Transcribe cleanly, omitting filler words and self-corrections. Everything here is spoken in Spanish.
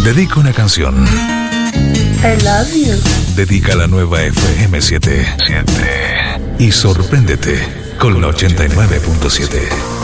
Dedica una canción. I love you. Dedica la nueva FM7. Y sorpréndete con la 89.7.